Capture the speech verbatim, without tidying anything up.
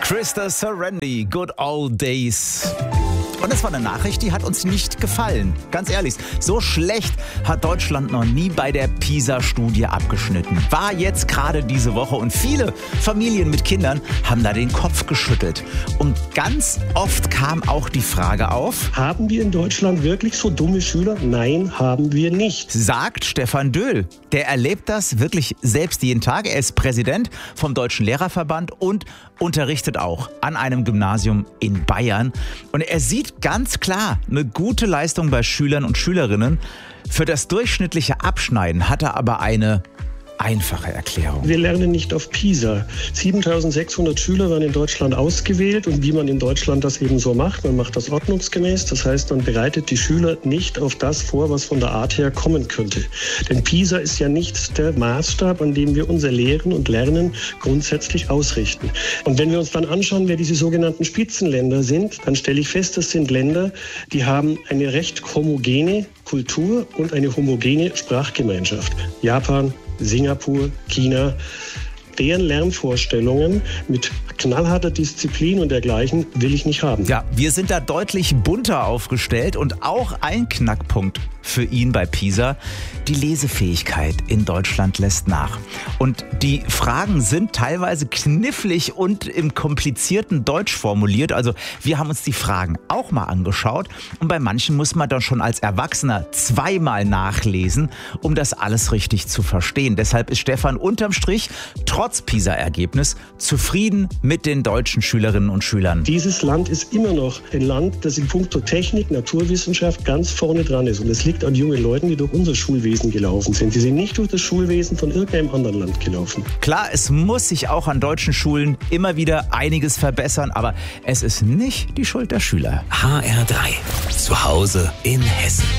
Krista Serendi, Good Old Days. Und das war eine Nachricht, die hat uns nicht gefallen. Ganz ehrlich, so schlecht hat Deutschland noch nie bei der PISA-Studie abgeschnitten. War jetzt gerade diese Woche und viele Familien mit Kindern haben da den Kopf geschüttelt. Und ganz oft kam auch die Frage auf: Haben wir in Deutschland wirklich so dumme Schüler? Nein, haben wir nicht. Sagt Stefan Döhl. Der erlebt das wirklich selbst jeden Tag. Er ist Präsident vom Deutschen Lehrerverband und unterrichtet auch an einem Gymnasium in Bayern. Und er sieht ganz klar eine gute Leistung bei Schülern und Schülerinnen. Für das durchschnittliche Abschneiden hat er aber eine einfache Erklärung. Wir lernen nicht auf PISA. siebentausendsechshundert Schüler werden in Deutschland ausgewählt und wie man in Deutschland das eben so macht, man macht das ordnungsgemäß. Das heißt, man bereitet die Schüler nicht auf das vor, was von der Art her kommen könnte. Denn PISA ist ja nicht der Maßstab, an dem wir unser Lehren und Lernen grundsätzlich ausrichten. Und wenn wir uns dann anschauen, wer diese sogenannten Spitzenländer sind, dann stelle ich fest, das sind Länder, die haben eine recht homogene Kultur und eine homogene Sprachgemeinschaft. Japan, Singapur, China, deren Lernvorstellungen mit knallharter Disziplin und dergleichen will ich nicht haben. Ja, wir sind da deutlich bunter aufgestellt und auch ein Knackpunkt für ihn bei PISA: die Lesefähigkeit in Deutschland lässt nach. Und die Fragen sind teilweise knifflig und im komplizierten Deutsch formuliert. Also wir haben uns die Fragen auch mal angeschaut und bei manchen muss man dann schon als Erwachsener zweimal nachlesen, um das alles richtig zu verstehen. Deshalb ist Stefan unterm Strich trotz PISA-Ergebnis zufrieden mit den deutschen Schülerinnen und Schülern. Dieses Land ist immer noch ein Land, das in puncto Technik, Naturwissenschaft ganz vorne dran ist. Und es liegt an jungen Leuten, die durch unser Schulwesen gelaufen sind. Die sind nicht durch das Schulwesen von irgendeinem anderen Land gelaufen. Klar, es muss sich auch an deutschen Schulen immer wieder einiges verbessern, aber es ist nicht die Schuld der Schüler. H R drei. Zu Hause in Hessen.